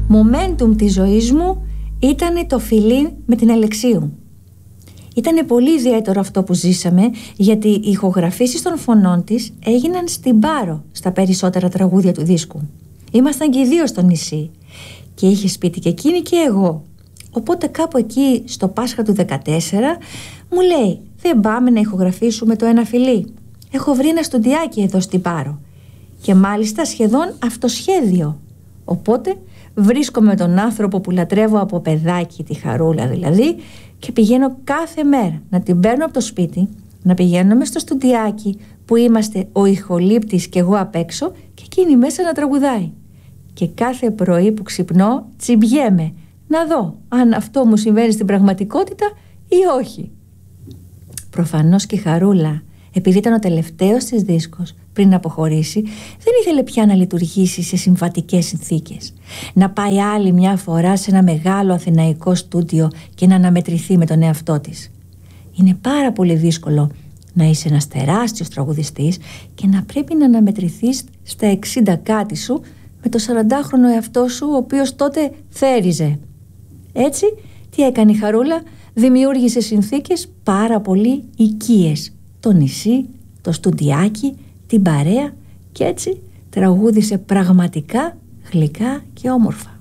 Momentum της ζωής μου ήταν το φιλί με την Αλεξίου. Ήτανε πολύ ιδιαίτερο αυτό που ζήσαμε, γιατί οι ηχογραφήσεις των φωνών της έγιναν στην Πάρο στα περισσότερα τραγούδια του δίσκου. Ήμασταν και οι δύο στο νησί και είχε σπίτι και εκείνη και εγώ. Οπότε κάπου εκεί στο Πάσχα του 14 μου λέει, δεν πάμε να ηχογραφήσουμε το ένα φιλί? Έχω βρει ένα στοντιάκι εδώ στην Πάρο και μάλιστα σχεδόν αυτοσχέδιο. Οπότε βρίσκομαι με τον άνθρωπο που λατρεύω από παιδάκι, τη Χαρούλα δηλαδή, και πηγαίνω κάθε μέρα να την παίρνω από το σπίτι, να πηγαίνουμε στο στοντιάκι που είμαστε ο ηχολήπτης και εγώ απ' έξω και εκείνη μέσα να τραγουδάει. Και κάθε πρωί που ξυπνώ τσιμπιέμαι να δω αν αυτό μου συμβαίνει στην πραγματικότητα ή όχι. Προφανώς και η Χαρούλα, επειδή ήταν ο τελευταίος της δίσκος πριν αποχωρήσει, δεν ήθελε πια να λειτουργήσει σε συμβατικές συνθήκες. Να πάει άλλη μια φορά σε ένα μεγάλο αθηναϊκό στούντιο και να αναμετρηθεί με τον εαυτό της. Είναι πάρα πολύ δύσκολο να είσαι ένας τεράστιος τραγουδιστής και να πρέπει να αναμετρηθείς στα 60 κάτι σου με το 40χρονο εαυτό σου, ο οποίος τότε θέριζε. Έτσι, τι έκανε η Χαρούλα? Δημιούργησε συνθήκες πάρα πολύ οικίες. Το νησί, το στουντιάκι, την παρέα, και έτσι τραγούδισε πραγματικά γλυκά και όμορφα.